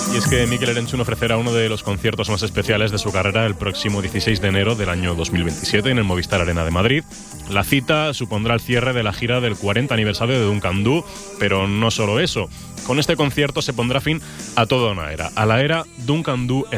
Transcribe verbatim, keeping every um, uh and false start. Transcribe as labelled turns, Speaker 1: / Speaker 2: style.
Speaker 1: Y es que Mikel Erenchun ofrecerá uno de los conciertos más especiales de su carrera el próximo dieciséis de enero del año dos mil veintisiete en el Movistar Arena de Madrid. La cita supondrá el cierre de la gira del cuarenta aniversario de Duncan Du, pero no solo eso. Con este concierto se pondrá fin a toda una era, a la era Duncan Du